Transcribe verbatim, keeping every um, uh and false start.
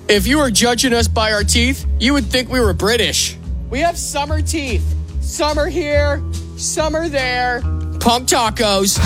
If you were judging us by our teeth, you would think we were British. We have summer teeth. Summer here, summer there. Pump tacos.